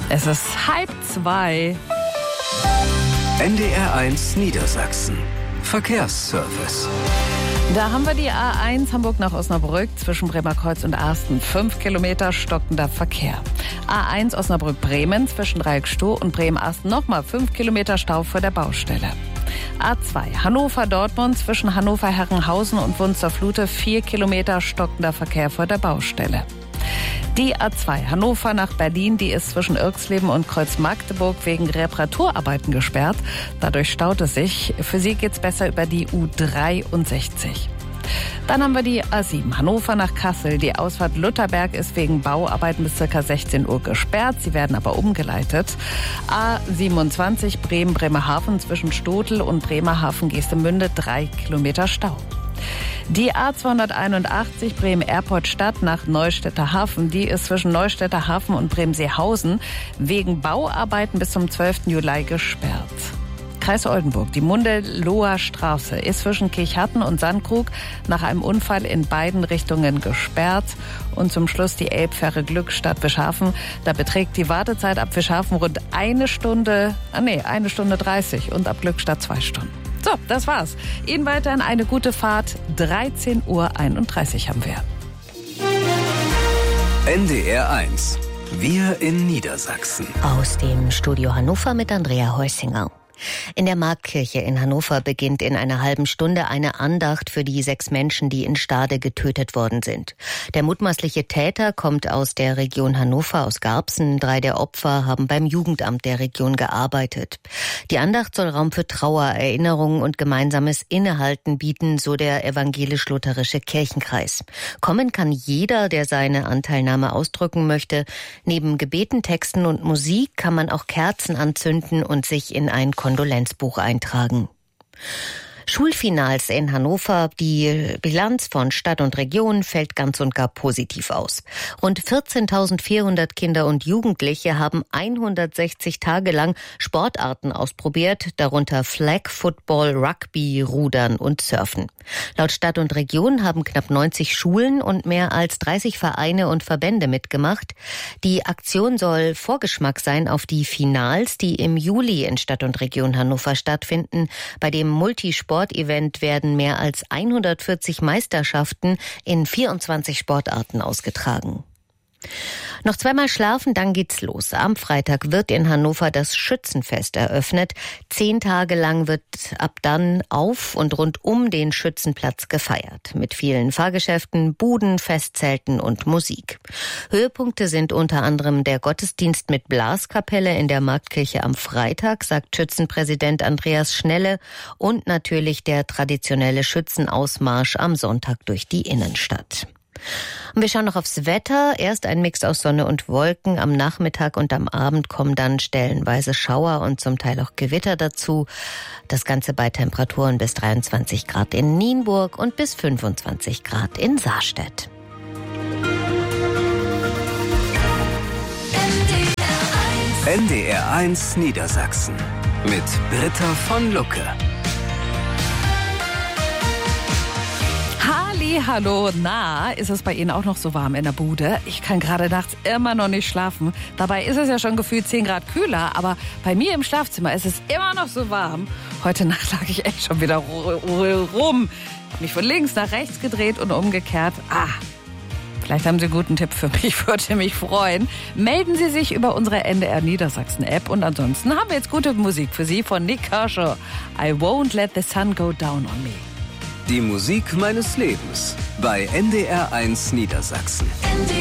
Es ist 1:30. NDR1 Niedersachsen. Verkehrsservice. Da haben wir die A1 Hamburg nach Osnabrück zwischen Bremerkreuz und Arsten. 5 Kilometer stockender Verkehr. A1 Osnabrück-Bremen zwischen Dreieckstoh und Bremen-Arsten nochmal 5 Kilometer Stau vor der Baustelle. A2 Hannover-Dortmund zwischen Hannover-Herrenhausen und Wunsterflute 4 Kilometer stockender Verkehr vor der Baustelle. Die A2 Hannover nach Berlin, die ist zwischen Irxleben und Kreuz-Magdeburg wegen Reparaturarbeiten gesperrt. Dadurch staut es sich. Für Sie geht's besser über die U63. Dann haben wir die A7 Hannover nach Kassel. Die Ausfahrt Lutherberg ist wegen Bauarbeiten bis ca. 16 Uhr gesperrt. Sie werden aber umgeleitet. A27 Bremen-Bremerhaven zwischen Stotel und Bremerhaven-Geestemünde 3 Kilometer Stau. Die A281 Bremen-Erport-Stadt nach Neustädter Hafen, die ist zwischen Neustädter Hafen und Bremen-Seehausen wegen Bauarbeiten bis zum 12. Juli gesperrt. Kreis Oldenburg, die Mundeloher Straße ist zwischen Kirchhatten und Sandkrug nach einem Unfall in beiden Richtungen gesperrt. Und zum Schluss die Elbfähre Glückstadt Fischhafen. Da beträgt die Wartezeit ab Fischhafen rund 1 Stunde 30 und ab Glückstadt 2 Stunden. So, das war's. Ihnen weiterhin eine gute Fahrt. 13:31 Uhr haben wir. NDR1. Wir in Niedersachsen. Aus dem Studio Hannover mit Andrea Heusinger. In der Marktkirche in Hannover beginnt in einer halben Stunde eine Andacht für die 6 Menschen, die in Stade getötet worden sind. Der mutmaßliche Täter kommt aus der Region Hannover, aus Garbsen. 3 der Opfer haben beim Jugendamt der Region gearbeitet. Die Andacht soll Raum für Trauer, Erinnerung und gemeinsames Innehalten bieten, so der evangelisch-lutherische Kirchenkreis. Kommen kann jeder, der seine Anteilnahme ausdrücken möchte. Neben Gebeten, Texten und Musik kann man auch Kerzen anzünden und sich in ein Kondolenzbuch eintragen. Schulfinals in Hannover. Die Bilanz von Stadt und Region fällt ganz und gar positiv aus. Rund 14.400 Kinder und Jugendliche haben 160 Tage lang Sportarten ausprobiert, darunter Flag Football, Rugby, Rudern und Surfen. Laut Stadt und Region haben knapp 90 Schulen und mehr als 30 Vereine und Verbände mitgemacht. Die Aktion soll Vorgeschmack sein auf die Finals, die im Juli in Stadt und Region Hannover stattfinden. Bei dem Multisport-Event werden mehr als 140 Meisterschaften in 24 Sportarten ausgetragen. Noch zweimal schlafen, dann geht's los. Am Freitag wird in Hannover das Schützenfest eröffnet. 10 Tage lang wird ab dann auf und rund um den Schützenplatz gefeiert. Mit vielen Fahrgeschäften, Buden, Festzelten und Musik. Höhepunkte sind unter anderem der Gottesdienst mit Blaskapelle in der Marktkirche am Freitag, sagt Schützenpräsident Andreas Schnelle, und natürlich der traditionelle Schützenausmarsch am Sonntag durch die Innenstadt. Und wir schauen noch aufs Wetter. Erst ein Mix aus Sonne und Wolken. Am Nachmittag und am Abend kommen dann stellenweise Schauer und zum Teil auch Gewitter dazu. Das Ganze bei Temperaturen bis 23 Grad in Nienburg und bis 25 Grad in Saarstedt. NDR1 Niedersachsen mit Britta von Lucke. Hallo, na, ist es bei Ihnen auch noch so warm in der Bude? Ich kann gerade nachts immer noch nicht schlafen. Dabei ist es ja schon gefühlt 10 Grad kühler, aber bei mir im Schlafzimmer ist es immer noch so warm. Heute Nacht lag ich echt schon wieder rum. Hab mich von links nach rechts gedreht und umgekehrt. Vielleicht haben Sie einen guten Tipp für mich, würde mich freuen. Melden Sie sich über unsere NDR Niedersachsen App und ansonsten haben wir jetzt gute Musik für Sie von Nick Kershaw. I won't let the sun go down on me. Die Musik meines Lebens bei NDR1 Niedersachsen.